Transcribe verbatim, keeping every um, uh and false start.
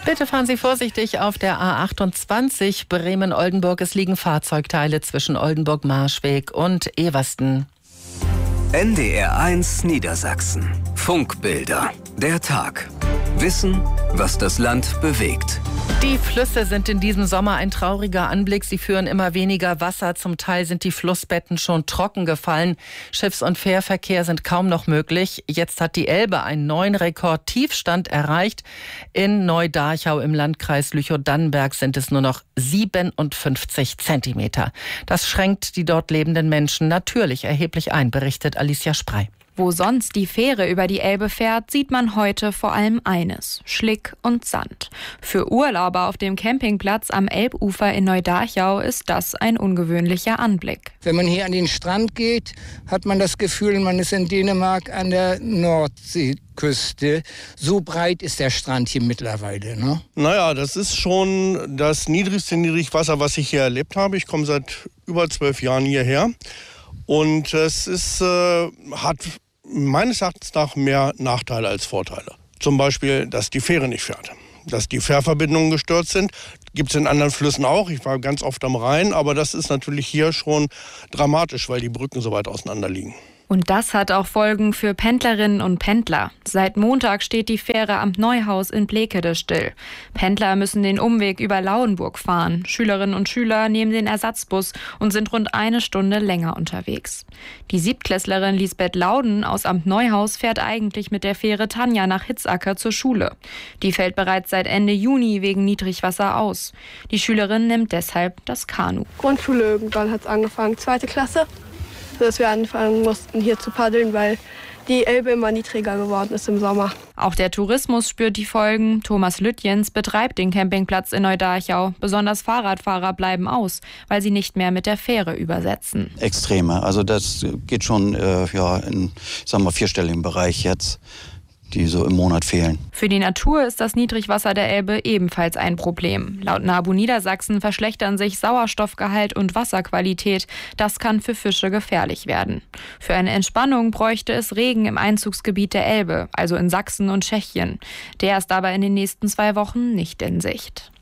Bitte fahren Sie vorsichtig auf der A achtundzwanzig Bremen-Oldenburg. Es liegen Fahrzeugteile zwischen Oldenburg-Marschweg und Eversten. N D R eins Niedersachsen. Funkbilder. Der Tag. Wissen, was das Land bewegt. Die Flüsse sind in diesem Sommer ein trauriger Anblick. Sie führen immer weniger Wasser. Zum Teil sind die Flussbetten schon trocken gefallen. Schiffs- und Fährverkehr sind kaum noch möglich. Jetzt hat die Elbe einen neuen Rekordtiefstand erreicht. In Neudarchau im Landkreis Lüchow-Dannenberg sind es nur noch siebenundfünfzig Zentimeter. Das schränkt die dort lebenden Menschen natürlich erheblich ein, berichtet Alicia Sprey. Wo sonst die Fähre über die Elbe fährt, sieht man heute vor allem eines: Schlick und Sand. Für Urlauber auf dem Campingplatz am Elbufer in Neudarchau ist das ein ungewöhnlicher Anblick. Wenn man hier an den Strand geht, hat man das Gefühl, man ist in Dänemark an der Nordseeküste. So breit ist der Strand hier mittlerweile, ne? Naja, das ist schon das niedrigste Niedrigwasser, was ich hier erlebt habe. Ich komme seit über zwölf Jahren hierher. Und es ist, äh, hat meines Erachtens nach mehr Nachteile als Vorteile. Zum Beispiel, dass die Fähre nicht fährt, dass die Fährverbindungen gestört sind. Gibt es in anderen Flüssen auch. Ich war ganz oft am Rhein, aber das ist natürlich hier schon dramatisch, weil die Brücken so weit auseinander liegen. Und das hat auch Folgen für Pendlerinnen und Pendler. Seit Montag steht die Fähre am Neuhaus in Blekede still. Pendler müssen den Umweg über Lauenburg fahren. Schülerinnen und Schüler nehmen den Ersatzbus und sind rund eine Stunde länger unterwegs. Die Siebtklässlerin Lisbeth Lauden aus Amt Neuhaus fährt eigentlich mit der Fähre Tanja nach Hitzacker zur Schule. Die fällt bereits seit Ende Juni wegen Niedrigwasser aus. Die Schülerin nimmt deshalb das Kanu. Grundschule irgendwann hat es angefangen, zweite Klasse. Dass wir anfangen mussten, hier zu paddeln, weil die Elbe immer niedriger geworden ist im Sommer. Auch der Tourismus spürt die Folgen. Thomas Lütjens betreibt den Campingplatz in Neudarchau. Besonders Fahrradfahrer bleiben aus, weil sie nicht mehr mit der Fähre übersetzen. Extreme. Also das geht schon äh, ja, in sagen wir, vierstelligen Bereich jetzt, die so im Monat fehlen. Für die Natur ist das Niedrigwasser der Elbe ebenfalls ein Problem. Laut NABU Niedersachsen verschlechtern sich Sauerstoffgehalt und Wasserqualität. Das kann für Fische gefährlich werden. Für eine Entspannung bräuchte es Regen im Einzugsgebiet der Elbe, also in Sachsen und Tschechien. Der ist aber in den nächsten zwei Wochen nicht in Sicht.